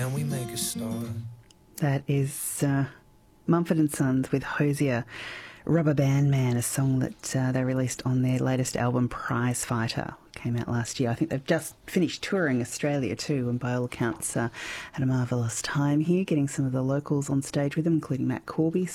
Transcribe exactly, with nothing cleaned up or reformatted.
And we make a start. That is uh, Mumford and Sons with Hosier, Rubber Band Man, a song that uh, they released on their latest album, Prize Fighter. Came out last year. I think they've just finished touring Australia too, and by all accounts uh, had a marvellous time here, getting some of the locals on stage with them, including Matt Corby.